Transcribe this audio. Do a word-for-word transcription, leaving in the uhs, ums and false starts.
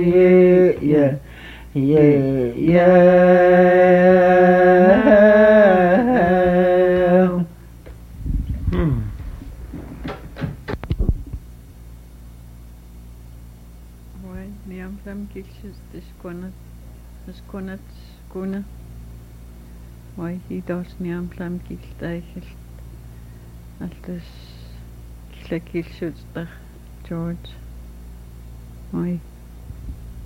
yeah, yeah, yeah, yeah. Hmm. Wai, niam flam kilchus diskonat, diskonat skuna. Wai, hidos niam flam kiltaichel. Altus kila kilchus George. Wai.